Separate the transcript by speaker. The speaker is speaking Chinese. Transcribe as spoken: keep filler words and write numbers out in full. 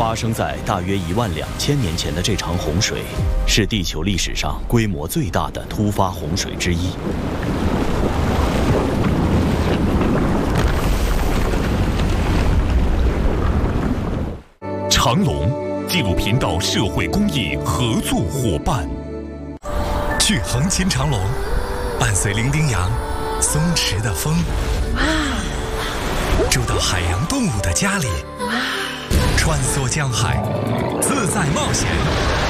Speaker 1: 发生在大约一万两千年前的这场洪水，是地球历史上规模最大的突发洪水之一。
Speaker 2: 长隆纪录频道社会公益合作伙伴。去横琴长隆，伴随伶仃羊、松弛的风，住到海洋动物的家里，穿梭江海，自在冒险。